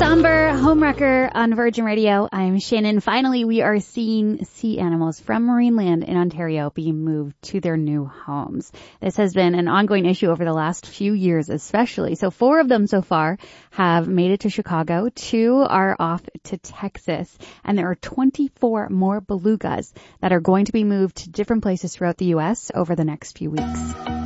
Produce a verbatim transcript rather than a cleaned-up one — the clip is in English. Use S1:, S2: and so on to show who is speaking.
S1: Somber Homewrecker on Virgin Radio. I'm Shannon. Finally, we are seeing sea animals from Marineland in Ontario being moved to their new homes. This has been an ongoing issue over the last few years especially. So four of them so far have made it to Chicago. Two are off to Texas. And there are twenty-four more belugas that are going to be moved to different places throughout the U S over the next few weeks.